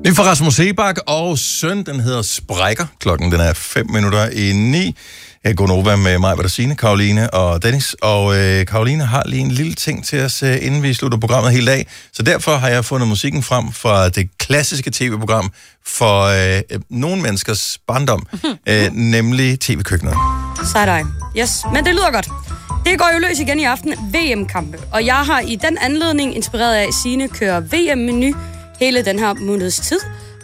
Ny fra Rasmus Sebak og søn, den hedder Sprækker. Klokken den er 8:05. Gonova med mig, Bertine, Karoline og Dennis. Og Karoline har lige en lille ting til os, inden vi slutter programmet hele dag. Så derfor har jeg fundet musikken frem fra det klassiske tv-program for nogle menneskers barndom, nemlig TV-køkkenet. Side-eye. Yes, men det lyder godt. Det går jo løs igen i aften, VM-kampe. Og jeg har i den anledning inspireret af, at Signe kører VM-menu hele den her måneds tid.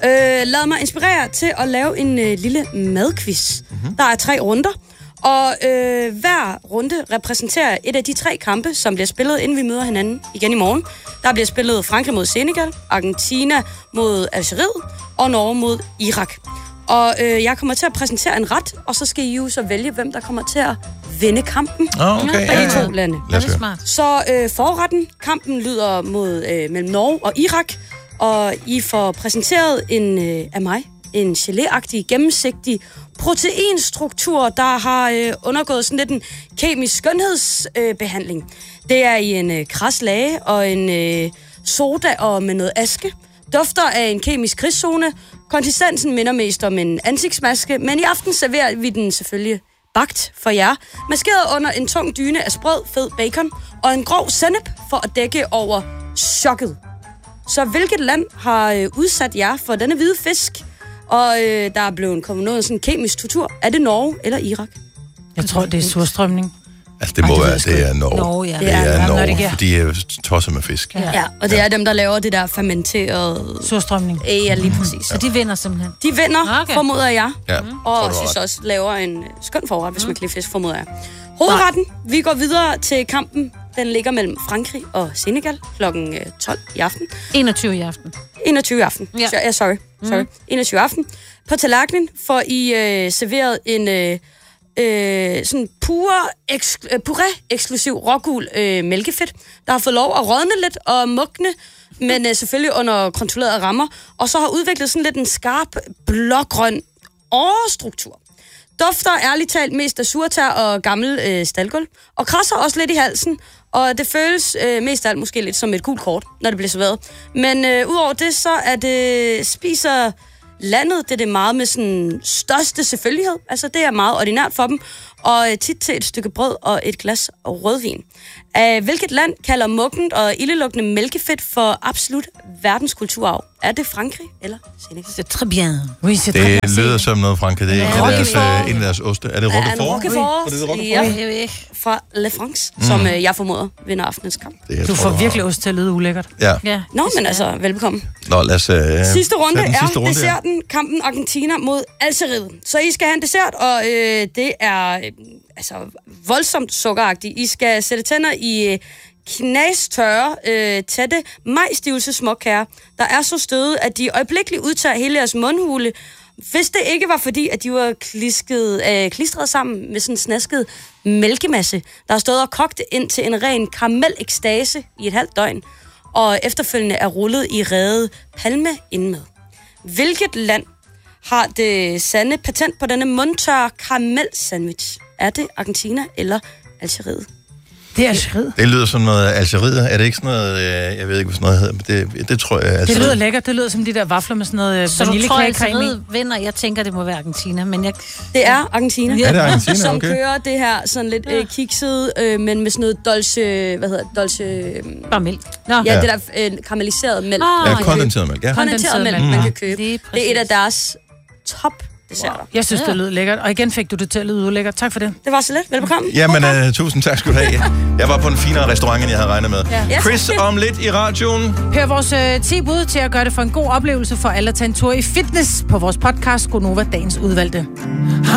Lad mig inspirere til at lave en lille madquiz. Der er 3 runder, og hver runde repræsenterer et af de 3 kampe, som bliver spillet, inden vi møder hinanden igen i morgen. Der bliver spillet Frankrig mod Senegal, Argentina mod Algeriet og Norge mod Irak. Og jeg kommer til at præsentere en ret, og så skal I jo så vælge, hvem der kommer til at vinde kampen Okay. de 2 lande. Det er smart. Så forretten, kampen lyder mellem Norge og Irak, og I får præsenteret af mig en gelé-agtig, gennemsigtig proteinstruktur, der har undergået sådan lidt en kemisk skønhedsbehandling. Det er i en kras lage og en soda og med noget aske. Dufter af en kemisk krigszone. Konsistensen minder mest om en ansigtsmaske, men i aften serverer vi den selvfølgelig bagt for jer. Maskeret under en tung dyne af sprød, fed bacon og en grov sennep for at dække over chokket. Så hvilket land har udsat jer for denne hvide fisk, og der er blevet kommet noget sådan kemisk tortur? Er det Norge eller Irak? Jeg tror, det er surstrømning. Altså, det må være, det er Norge. Norge, ja. Det er Norge, fordi de er tosset med fisk. Ja, og det er dem, der laver det der fermenterede... Surstrømning. Ja, lige præcis. Så de vinder simpelthen? De vinder, formoder jeg. Ja, og synes også laver en skøn forret, hvis man kan lide fisk, formoder jeg. Hovedretten, vi går videre til kampen. Den ligger mellem Frankrig og Senegal klokken 12 i aften. 21 i aften. 21 i aften. Ja, sorry. 21 i aften. På tallerkenen får I serveret en sådan puré-eksklusiv rågul mælkefedt, der har fået lov at rådne lidt og mugne, men selvfølgelig under kontrollerede rammer, og så har udviklet sådan lidt en skarp, blågrøn årestruktur. Dufter ærligt talt mest af surtær og gammel staldgulv, og krasser også lidt i halsen, og det føles mest af alt måske lidt som et gult kort, når det bliver serveret. Men udover det, så er det spiser landet, det er det meget med sådan største selvfølgelighed. Altså, det er meget ordinært for dem. Og tit til et stykke brød og et glas rødvin. Hvilket land kalder muggent og ildelugtende mælkefedt for absolut verdenskulturarv? Er det Frankrig eller Senegal? C'est très bien. Oui, c'est très Det bien. lyder som noget Frankrig. Det er en af deres oste. Er det Roquefort? Ja, fra Le France, som jeg formoder vinder aftenens kamp. Du får virkelig ost til at lyde ulækkert. Ja. Nå, men altså, velbekomme. Nå, lad os... Sidste runde er desserten, kampen Argentina mod Algeriet. Så I skal have en dessert, og det er voldsomt sukkeragtigt. I skal sætte tænder i knastørre, tætte majsstivelse småkager, der er så støde, at de øjeblikkeligt udtager hele jeres mundhule. Hvis det ikke var fordi, at de var klistret sammen med sådan en snasket mælkemasse, der har stået og kogt ind til en ren karamelekstase i et halvt døgn, og efterfølgende er rullet i revet palme indmed. Hvilket land har det sande patent på denne mundtørre karamelsandwich? Er det Argentina eller Algeriet? Det er Algeriet. Det lyder som noget Algeriet. Er det ikke sådan noget, jeg ved ikke, hvad sådan noget hedder, men det tror jeg er Algeriet. Det lyder lækkert. Det lyder som de der vafler med sådan noget så vaniljekagecreme i. Så du tror, Algeriet vinder? Jeg tænker, det må være Argentina, men jeg... Det er Argentina. Er det Argentina? Som Okay. kører det her sådan lidt kikset, men med sådan noget dolce... Bare mælk. Ja, det der karamelliseret mælk. Ja, kondenseret mælk, ja. Kondenseret mælk, man kan købe. Det Det er et af deres top desserter. Jeg synes, det lyder lækkert. Og igen fik du det til at lyde ulækkert. Tak for det. Det var så lidt. Velbekomme. Jamen, tusind tak skal du have. Jeg var på en finere restaurant, end jeg havde regnet med. Ja. Chris om lidt i radioen. Hør vores 10 bud til at gøre det for en god oplevelse for alle at tage en tur i fitness på vores podcast Gonova Dagens Udvalgte.